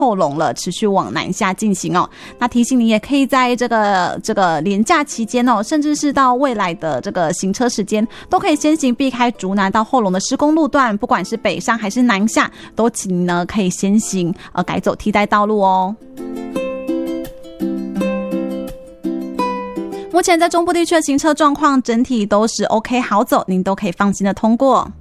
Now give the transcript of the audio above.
后龙了，持续往南下进行哦。那提醒你也可以在这个连假期间哦，甚至是到未来的这个行车时间，都可以先行避开竹南到后龙的施工路段，不管是北上还是南下，都请呢可以先行改走替代道路哦。目前在中部地区的行车状况整体都是 OK 好走，您都可以放心的通过。